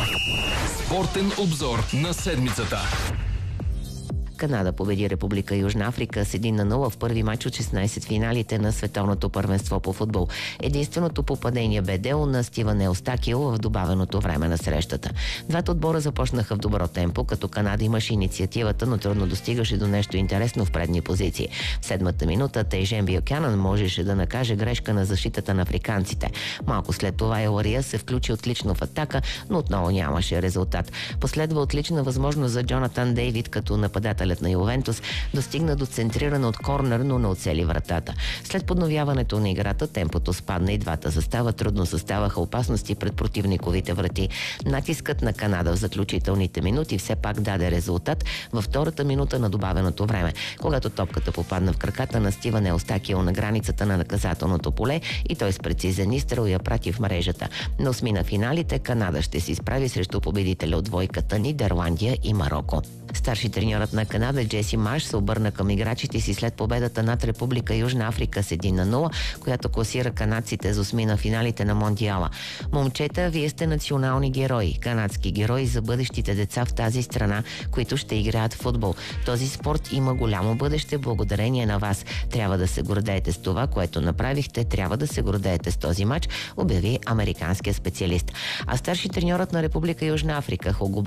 Спортен обзор на седмицата. Канада победи Република Южна Африка с 1-0 в първи мач от 16 финалите на световното първенство по футбол. Единственото попадение бе дело на Стивън Еустакио в добавеното време на срещата. Двата отбора започнаха в добро темпо, като Канада имаше инициативата, но трудно достигаше до нещо интересно в предни позиции. В седмата минута Тейжен Бюкянън можеше да накаже грешка на защитата на африканците. Малко след това Елария се включи отлично в атака, но отново нямаше резултат. Последва отлична възможност за Джонатан Дейвид, като нападател на Ювентус достигна до центриране от корнер, но не оцели вратата. След подновяването на играта темпото спадна и двата състава трудно съставаха опасности пред противниковите врати. Натискът на Канада в заключителните минути все пак даде резултат във втората минута на добавеното време, когато топката попадна в краката на Стивън Еустакио на границата на наказателното поле и той с прецизен изстрел я прати в мрежата. На осмина финалите Канада ще се изправи срещу победителя от двойката Нидерландия и Мароко. Старши треньорът на Канада Джеси Марш се обърна към играчите си след победата над Република Южна Африка с 1-0, която класира канадците за осмина финалите на Мондиала. Момчета, вие сте национални герои, канадски герои за бъдещите деца в тази страна, които ще играят в футбол. Този спорт има голямо бъдеще благодарение на вас. Трябва да се гордеете с това, което направихте, трябва да се гордеете с този матч, обяви американския специалист. А старши треньорът на Република Южна Африка Хого